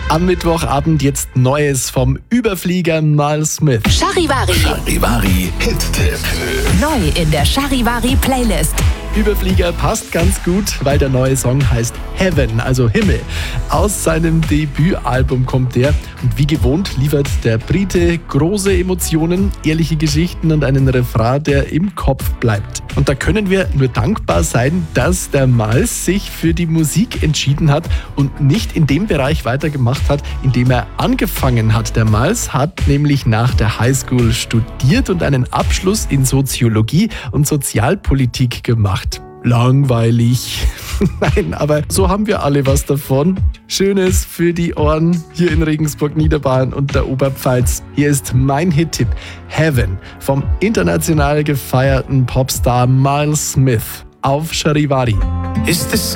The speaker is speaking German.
Am Mittwochabend jetzt Neues vom Überflieger Miles Smith. Charivari. Charivari Hit-Tipp. Neu in der Charivari Playlist. Überflieger passt ganz gut, weil der neue Song heißt Heaven, also Himmel. Aus seinem Debütalbum kommt der und wie gewohnt liefert der Brite große Emotionen, ehrliche Geschichten und einen Refrain, der im Kopf bleibt. Und da können wir nur dankbar sein, dass der Miles sich für die Musik entschieden hat und nicht in dem Bereich weitergemacht hat, in dem er angefangen hat. Der Miles hat nämlich nach der Highschool studiert und einen Abschluss in Soziologie und Sozialpolitik gemacht. Langweilig. Nein, aber so haben wir alle was davon. Schönes für die Ohren hier in Regensburg, Niederbayern und der Oberpfalz. Hier ist mein Hit-Tipp Heaven vom international gefeierten Popstar Miles Smith auf Charivari. Is this